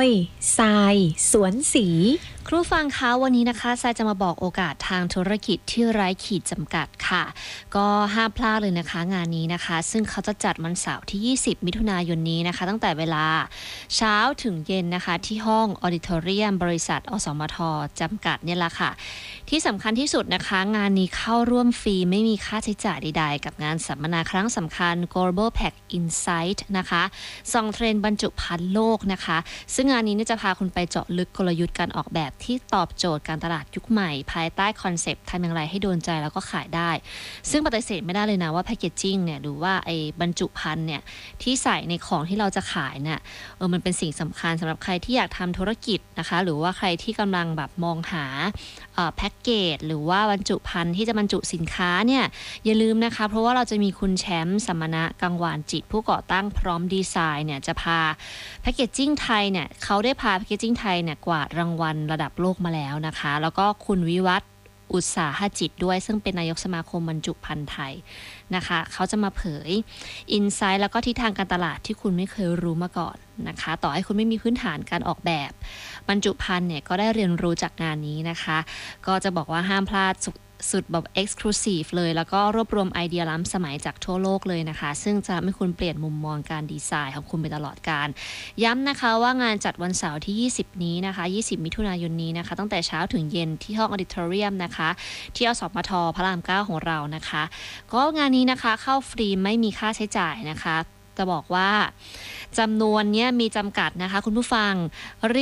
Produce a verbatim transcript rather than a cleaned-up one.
ยทรายสวนสีครูฟังคะวันนี้นะคะทรายจะมาบอกโอกาสทางธุรกิจที่ไร้ขีดจำกัดค่ะก็ห้ามพลาดเลยนะคะงานนี้นะคะซึ่งเขาจะจัดวันเสาร์ที่ยี่สิบมิถุนายนนี้นะคะตั้งแต่เวลาเช้าถึงเย็นนะคะที่ห้องออดิทอเรียมบริษัทอสมทจำกัดเนี่ยแหละค่ะที่สำคัญที่สุดนะคะงานนี้เข้าร่วมฟรีไม่มีค่าใช้จ่ายใดๆกับงานสัมมนาครั้งสำคัญ Global Pack Insight นะคะส่องเทรนด์บรรจุภัณฑ์โลกนะคะซึ่งงานนี้จะพาคุณไปเจาะลึกกลยุทธ์การออกแบบที่ตอบโจทย์การตลาดยุคใหม่ภายใต้คอนเซปต์ทำอย่างไรให้โดนใจแล้วก็ขายได้ซึ่งปฏิเสธไม่ได้เลยนะว่าแพคเกจจิ้งเนี่ยหรือว่าไอ้บรรจุภัณฑ์เนี่ยที่ใส่ในของที่เราจะขายเนี่ยเออมันเป็นสิ่งสำคัญสำหรับใครที่อยากทำธุรกิจนะคะหรือว่าใครที่กำลังแบบมองหาแพ็กเกจหรือว่าบรรจุภัณฑ์ที่จะบรรจุสินค้าเนี่ยอย่าลืมนะคะเพราะว่าเราจะมีคุณแชมป์สัมมนะกังวานจิตผู้ก่อตั้งพร้อมดีไซน์เนี่ยจะพาแพคเกจจิ้งไทยเนี่ยเขาได้พาแพคเกจจิ้งไทยเนี่ยกวาดรางวัลระดับโลกมาแล้วนะคะแล้วก็คุณวิวัฒน์อุตสาหจิตด้วยซึ่งเป็นนายกสมาคมบรรจุภัณฑ์ไทยนะคะเขาจะมาเผยอินไซต์แล้วก็ทิศทางการตลาดที่คุณไม่เคยรู้มาก่อนนะคะต่อให้คุณไม่มีพื้นฐานการออกแบบบรรจุภัณฑ์เนี่ยก็ได้เรียนรู้จากงานนี้นะคะก็จะบอกว่าห้ามพลาดสุดแบบ Exclusive เลยแล้วก็รวบรวมไอเดียล้ำสมัยจากทั่วโลกเลยนะคะซึ่งจะทำให้คุณเปลี่ยนมุมมองการดีไซน์ของคุณไปตลอดกาลย้ำนะคะว่างานจัดวันเสาร์ที่ยี่สิบนี้นะคะยี่สิบมิถุนายนนี้นะคะตั้งแต่เช้าถึงเย็นที่ห้องออดิทอเรียมนะคะที่อสมทพระรามเก้าของเรานะคะก็งานนี้นะคะเข้าฟรีไม่มีค่าใช้จ่ายนะคะจะบอกว่าจำนวนนี้มีจำกัดนะคะคุณผู้ฟัง